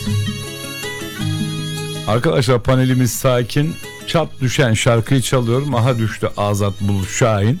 Arkadaşlar panelimiz sakin. Çat düşen şarkıyı çalıyorum. Aha düştü Azat Bulut Şahin.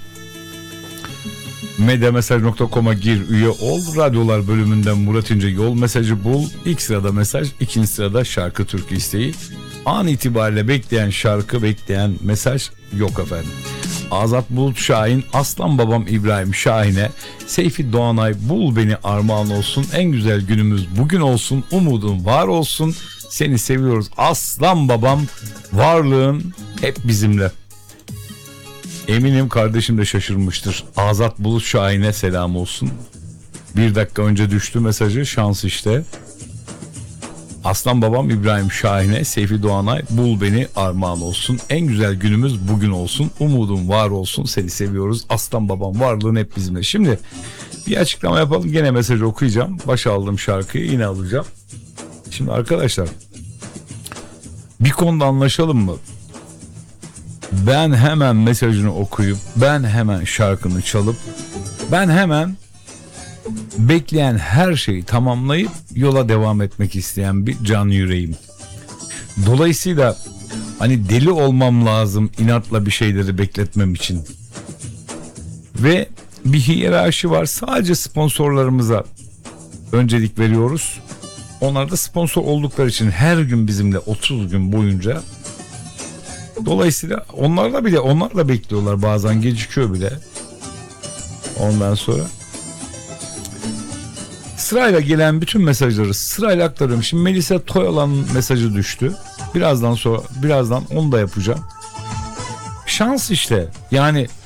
Medyamesaj.com'a gir, üye ol. Radyolar bölümünden Murat İnce yol mesajı bul. İlk sırada mesaj, ikinci sırada şarkı türkü isteği. An itibariyle bekleyen şarkı, bekleyen mesaj yok efendim. Azat Bulut Şahin, aslan babam İbrahim Şahin'e, Seyfi Doğanay bul beni armağan olsun. En güzel günümüz bugün olsun. Umudun var olsun. Seni seviyoruz aslan babam. Varlığın hep bizimle. Eminim kardeşim de şaşırmıştır. Azat Bulut Şahin'e selam olsun. Bir dakika önce düştü mesajı, şans işte. Aslan babam İbrahim Şahin'e, Seyfi Doğanay bul beni armağan olsun. En güzel günümüz bugün olsun. Umudum var olsun. Seni seviyoruz. Aslan babam varlığın hep bizimle. Şimdi bir açıklama yapalım. Gene mesajı okuyacağım. Başa aldığım şarkıyı yine alacağım. Şimdi arkadaşlar, bir konuda anlaşalım mı? Ben hemen mesajını okuyup, ben hemen şarkını çalıp, ben hemen bekleyen her şeyi tamamlayıp yola devam etmek isteyen bir can yüreğim. Dolayısıyla hani deli olmam lazım inatla bir şeyleri bekletmem için. Ve bir hiyerarşi var. Sadece sponsorlarımıza öncelik veriyoruz. Onlar da sponsor oldukları için her gün bizimle 30 gün boyunca. Dolayısıyla onlar da bekliyorlar, bazen gecikiyor bile. Ondan sonra sırayla gelen bütün mesajları sırayla aktarıyorum. Şimdi Melisa Toyalan'ın mesajı düştü. Birazdan onu da yapacağım. Şans işte. Yani